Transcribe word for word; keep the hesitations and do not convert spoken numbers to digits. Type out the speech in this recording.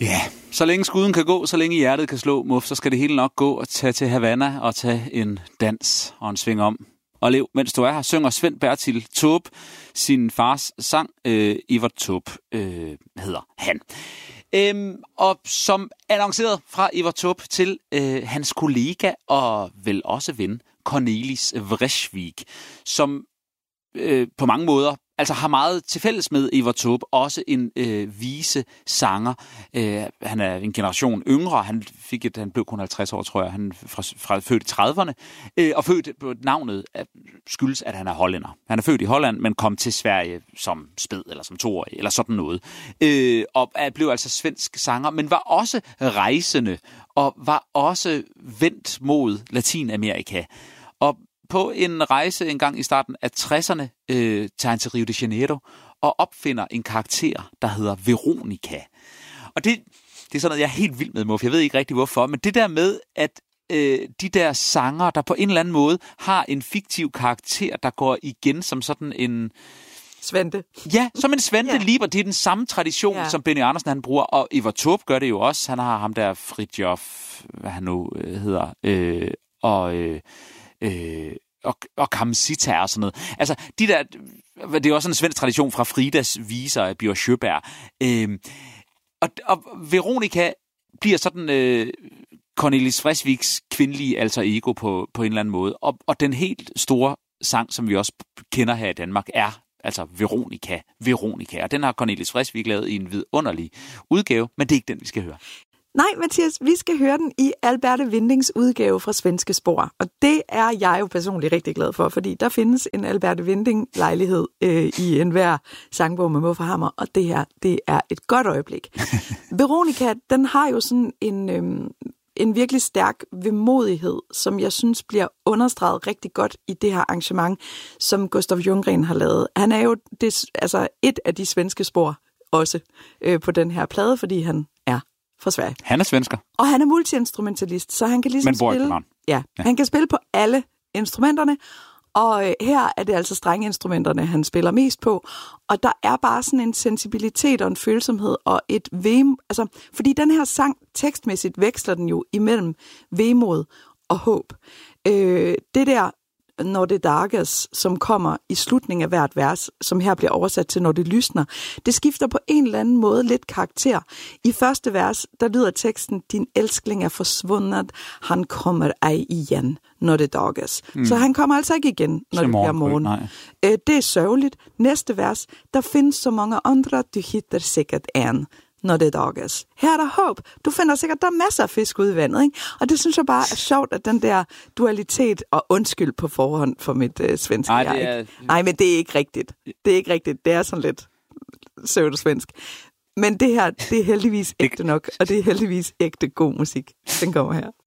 Ja, så længe skuden kan gå, så længe hjertet kan slå, Muff, så skal det hele nok gå og tage til Havana og tage en dans og en sving om. Og lev, mens du er her, synger Svend Bertil Taube sin fars sang, øh, Evert Taube øh, hedder han. Øhm, og som annonceret fra Evert Taube til øh, hans kollega og vel også ven, Cornelis Vreeswijk, som øh, på mange måder altså har meget til fælles med Evert Taube, også en øh, vise sanger. Øh, han er en generation yngre, han fik et, han blev kun halvtreds år, tror jeg, han fra, fra født i trediverne, øh, og født på navnet øh, skyldes, at han er hollænder. Han er født i Holland, men kom til Sverige som spæd, eller som toårig, eller sådan noget. Øh, og blev altså svensk sanger, men var også rejsende, og var også vendt mod Latinamerika. Og på en rejse en gang i starten af tresserne øh, tager han til Rio de Janeiro og opfinder en karakter, der hedder Veronica. Og det, det er sådan noget, jeg er helt vild med, Muff. Jeg ved ikke rigtig hvorfor, men det der med, at øh, de der sanger, der på en eller anden måde har en fiktiv karakter, der går igen som sådan en... Svante. Ja, som en Svante ja. Lieber. Det er den samme tradition, ja. som Benny Andersen han bruger, og Evert Taube gør det jo også. Han har ham der Fridtjof, hvad han nu øh, hedder, øh, og... Øh, Øh, og, og Kamsita og sådan noget. Altså, de der, det er også en svensk tradition fra Fridas viser af Bjørn Sjöberg. Øh, og, og Veronica bliver sådan øh, Cornelis Vreeswijks kvindelige alter ego på, på en eller anden måde. Og, og den helt store sang, som vi også kender her i Danmark, er altså Veronica. Veronica. Og den har Cornelis Vreeswijk lavet i en vidunderlig udgave, men det er ikke den, vi skal høre. Nej, Mathias, vi skal høre den i Alberte Windings udgave fra Svenske Spor. Og det er jeg jo personligt rigtig glad for, fordi der findes en Alberte Winding-lejlighed øh, i enhver sangbog med Muff og Hammer, og det her, det er et godt øjeblik. Veronica, den har jo sådan en, øh, en virkelig stærk vemodighed, som jeg synes bliver understreget rigtig godt i det her arrangement, som Gustav Ljunggren har lavet. Han er jo det, altså et af de svenske spor også øh, på den her plade, fordi han er fra Sverige. Han er svensker. Og han er multi-instrumentalist, så han kan ligesom Men bor spille... Ja, ja, han kan spille på alle instrumenterne, og øh, her er det altså strengeinstrumenterne, han spiller mest på. Og der er bare sådan en sensibilitet og en følsomhed og et vem... Altså, fordi den her sang tekstmæssigt veksler den jo imellem vemod og håb. Øh, det der Når det darkes, som kommer i slutningen af hvert vers, som her bliver oversat til Når det lysner, det skifter på en eller anden måde lidt karakter. I første vers, der lyder teksten, din elskling er forsvundet, han kommer ej igen, når det darkes. Mm. Så han kommer altså ikke igen, når det bliver morgen. Øh, det er sørgeligt. Næste vers, der findes så mange andre, du hitter sikkert en, når det dages. Her er der håb. Du finder sikkert, der er masser af fisk ude i vandet, ikke? Og det synes jeg bare er sjovt, at den der dualitet, og undskyld på forhånd for mit øh, svenske. Nej, det er... Nej, men det er ikke rigtigt. Det er ikke rigtigt. Det er sådan lidt pseudo-svensk. Men det her, det er heldigvis ægte nok, og det er heldigvis ægte god musik. Den kommer her.